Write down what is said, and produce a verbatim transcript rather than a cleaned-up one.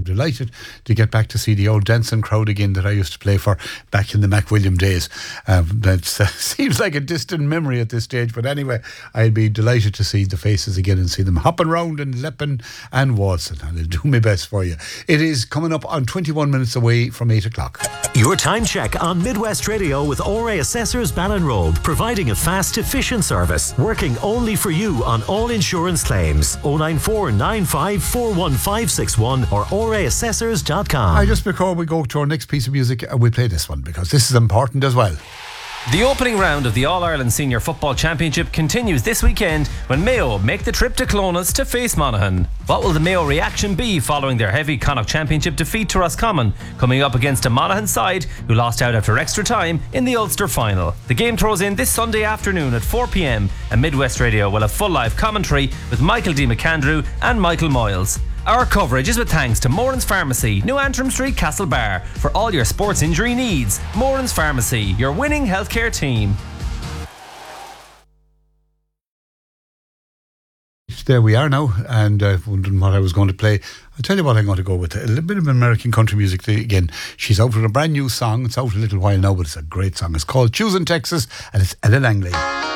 delighted to get back to see the old Denson crowd again that I used to play for back in the MacWilliam days. Um, that uh, seems like a distant memory at this stage, but anyway, I'd be delighted to see the faces again and see them hopping round and leaping and waltzing, and I'll do my best for you. It is coming up on twenty-one minutes away from eight o'clock. Your time check on Midwest Radio with O R A Assessors Ballinrobe, providing a fast, efficient service, working only for you on all insurance claims. oh nine four nine five four one five six one or o r a assessors dot com. Hi, just before we go to our next piece of music, uh, we play this one because this is important as well. The opening round of the All-Ireland Senior Football Championship continues this weekend when Mayo make the trip to Clones to face Monaghan. What will the Mayo reaction be following their heavy Connacht Championship defeat to Roscommon, coming up against a Monaghan side who lost out after extra time in the Ulster final? The game throws in this Sunday afternoon at four p.m. and Midwest Radio will have full live commentary with Michael D. McAndrew and Michael Moyles. Our coverage is with thanks to Moran's Pharmacy, New Antrim Street, Castlebar, for all your sports injury needs. Moran's Pharmacy, your winning healthcare team. There we are now, and uh, wondering what I was going to play. I'll tell you what I'm going to go with. A little bit of American country music again. She's out with a brand new song. It's out a little while now, but it's a great song. It's called Choosing Texas, and it's Ella Langley.